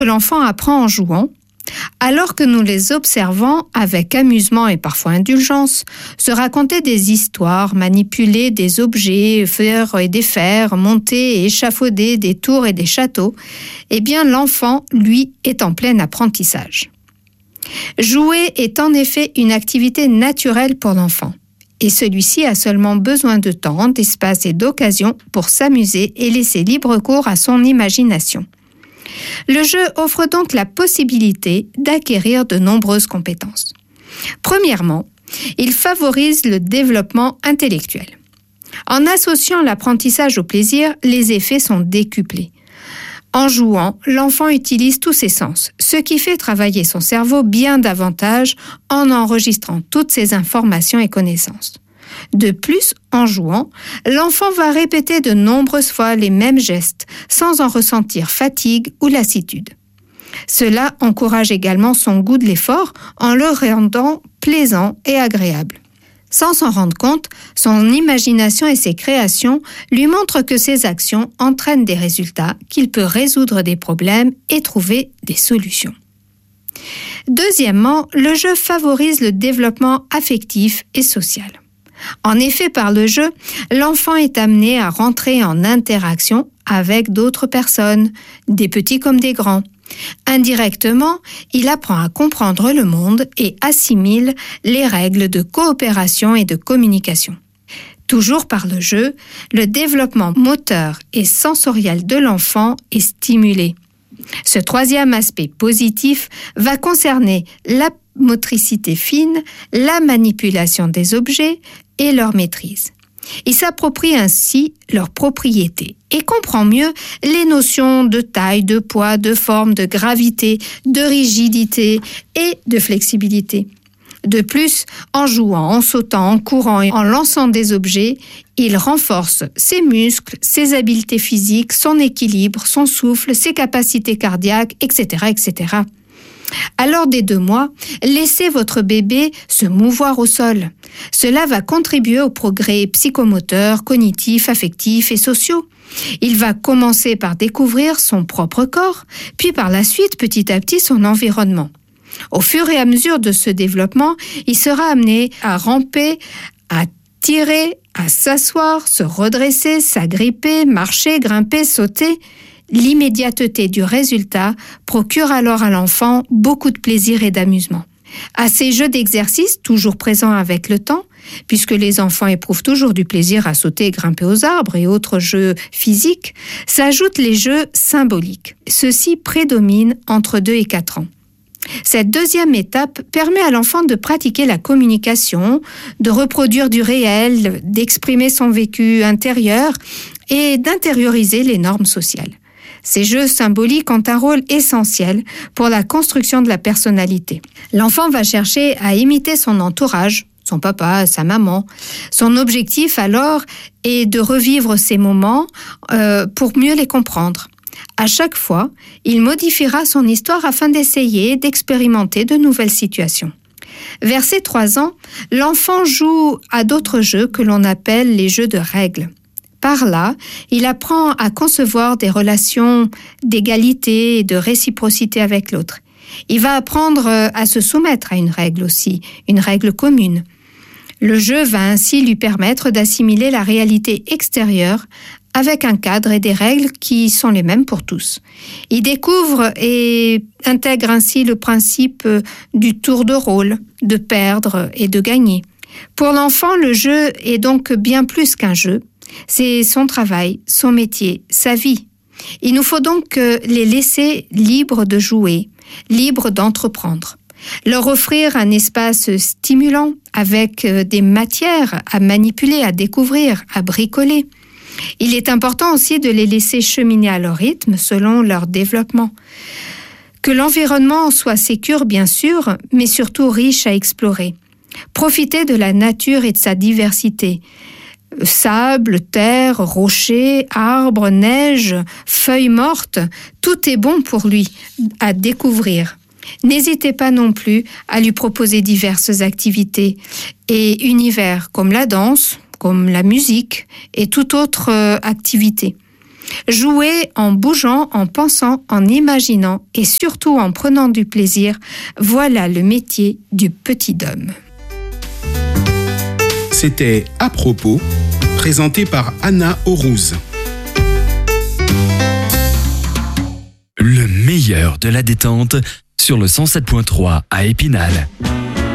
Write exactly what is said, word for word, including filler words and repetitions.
L'enfant apprend en jouant, alors que nous les observons avec amusement et parfois indulgence, se raconter des histoires, manipuler des objets, faire et défaire, monter et échafauder des tours et des châteaux, eh bien l'enfant, lui, est en plein apprentissage. Jouer est en effet une activité naturelle pour l'enfant, et celui-ci a seulement besoin de temps, d'espace et d'occasion pour s'amuser et laisser libre cours à son imagination. Le jeu offre donc la possibilité d'acquérir de nombreuses compétences. Premièrement, il favorise le développement intellectuel. En associant l'apprentissage au plaisir, les effets sont décuplés. En jouant, l'enfant utilise tous ses sens, ce qui fait travailler son cerveau bien davantage en enregistrant toutes ses informations et connaissances. De plus, en jouant, l'enfant va répéter de nombreuses fois les mêmes gestes sans en ressentir fatigue ou lassitude. Cela encourage également son goût de l'effort en le rendant plaisant et agréable. Sans s'en rendre compte, son imagination et ses créations lui montrent que ses actions entraînent des résultats, qu'il peut résoudre des problèmes et trouver des solutions. Deuxièmement, le jeu favorise le développement affectif et social. En effet, par le jeu, l'enfant est amené à rentrer en interaction avec d'autres personnes, des petits comme des grands. Indirectement, il apprend à comprendre le monde et assimile les règles de coopération et de communication. Toujours par le jeu, le développement moteur et sensoriel de l'enfant est stimulé. Ce troisième aspect positif va concerner la motricité fine, la manipulation des objets et leur maîtrise. Il s'approprie ainsi leurs propriétés et comprend mieux les notions de taille, de poids, de forme, de gravité, de rigidité et de flexibilité. De plus, en jouant, en sautant, en courant et en lançant des objets, il renforce ses muscles, ses habiletés physiques, son équilibre, son souffle, ses capacités cardiaques, et cetera, et cetera. Alors, dès deux mois, laissez votre bébé se mouvoir au sol. Cela va contribuer au progrès psychomoteur, cognitif, affectif et sociaux. Il va commencer par découvrir son propre corps, puis par la suite, petit à petit, son environnement. Au fur et à mesure de ce développement, il sera amené à ramper, à tirer, à s'asseoir, se redresser, s'agripper, marcher, grimper, sauter. L'immédiateté du résultat procure alors à l'enfant beaucoup de plaisir et d'amusement. À ces jeux d'exercice, toujours présents avec le temps, puisque les enfants éprouvent toujours du plaisir à sauter et grimper aux arbres et autres jeux physiques, s'ajoutent les jeux symboliques. Ceux-ci prédominent entre deux et quatre ans. Cette deuxième étape permet à l'enfant de pratiquer la communication, de reproduire du réel, d'exprimer son vécu intérieur et d'intérioriser les normes sociales. Ces jeux symboliques ont un rôle essentiel pour la construction de la personnalité. L'enfant va chercher à imiter son entourage, son papa, sa maman. Son objectif alors est de revivre ces moments euh, pour mieux les comprendre. À chaque fois, il modifiera son histoire afin d'essayer d'expérimenter de nouvelles situations. Vers ses trois ans, l'enfant joue à d'autres jeux que l'on appelle les jeux de règles. Par là, il apprend à concevoir des relations d'égalité et de réciprocité avec l'autre. Il va apprendre à se soumettre à une règle aussi, une règle commune. Le jeu va ainsi lui permettre d'assimiler la réalité extérieure avec un cadre et des règles qui sont les mêmes pour tous. Il découvre et intègre ainsi le principe du tour de rôle, de perdre et de gagner. Pour l'enfant, le jeu est donc bien plus qu'un jeu. C'est son travail, son métier, sa vie. Il nous faut donc les laisser libres de jouer, libres d'entreprendre. Leur offrir un espace stimulant avec des matières à manipuler, à découvrir, à bricoler. Il est important aussi de les laisser cheminer à leur rythme selon leur développement. Que l'environnement soit sécure, bien sûr, mais surtout riche à explorer. Profiter de la nature et de sa diversité. Sable, terre, rochers, arbres, neige, feuilles mortes, tout est bon pour lui à découvrir. N'hésitez pas non plus à lui proposer diverses activités et univers comme la danse, comme la musique et toute autre activité. Jouer en bougeant, en pensant, en imaginant et surtout en prenant du plaisir, voilà le métier du petit homme. C'était À propos, présenté par Anna Aurouz. Le meilleur de la détente sur le cent sept point trois à Épinal.